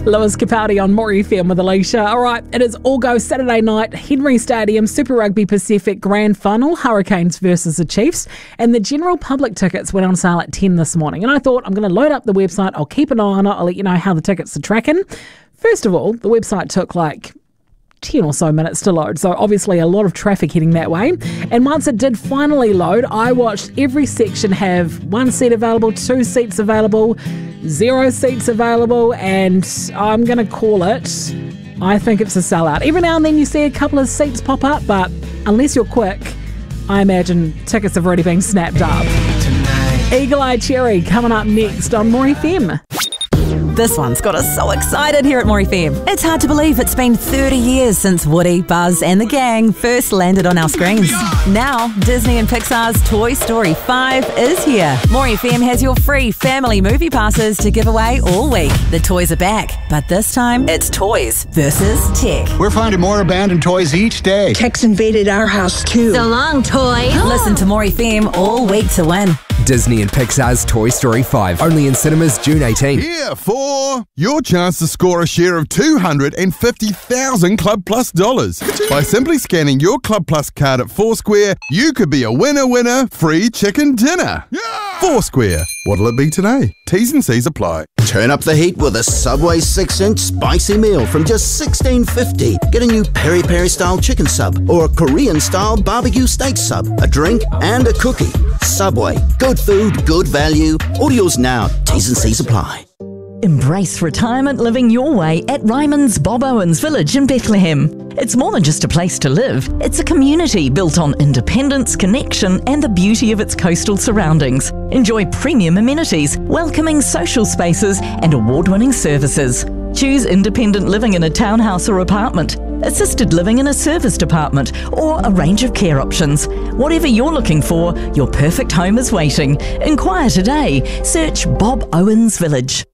Lewis Capaldi on More FM with Alicia. All right, it is All Go Saturday night, Henry Stadium, Super Rugby Pacific Grand Final, Hurricanes versus the Chiefs, and the general public tickets went on sale at 10 this morning. And I thought, I'm going to load up the website, I'll keep an eye on it, I'll let you know how the tickets are tracking. First of all, the website took 10 or so minutes to load, so obviously a lot of traffic heading that way. And once it did finally load, I watched every section have 1 seat available, 2 seats available, 0 seats available, and I'm going to call it, I think it's a sellout. Every now and then you see a couple of seats pop up, but unless you're quick, I imagine tickets have already been snapped up. Eagle Eye Cherry coming up next on More FM. This one's got us so excited here at More FM. It's hard to believe it's been 30 years since Woody, Buzz and the gang first landed on our screens. Now, Disney and Pixar's Toy Story 5 is here. More FM has your free family movie passes to give away all week. The toys are back, but this time it's toys versus tech. We're finding more abandoned toys each day. Tech's invaded our house too. So long, toy. Listen to More FM all week to win. Disney and Pixar's Toy Story 5, only in cinemas June 18. Here for your chance to score a share of $250,000 Club Plus dollars. By simply scanning your Club Plus card at Foursquare, you could be a winner, free chicken dinner. Yeah! Foursquare. What'll it be today? T's and C's apply. Turn up the heat with a Subway 6-inch spicy meal from just $16.50. Get a new peri-peri style chicken sub or a Korean style barbecue steak sub, a drink and a cookie. Subway. Good food, good value. Order now. T's and C's apply. Embrace retirement living your way at Ryman's Bob Owens Village in Bethlehem. It's more than just a place to live. It's a community built on independence, connection and the beauty of its coastal surroundings. Enjoy premium amenities, welcoming social spaces and award-winning services. Choose independent living in a townhouse or apartment, assisted living in a serviced apartment, or a range of care options. Whatever you're looking for, your perfect home is waiting. Inquire today. Search Bob Owens Village.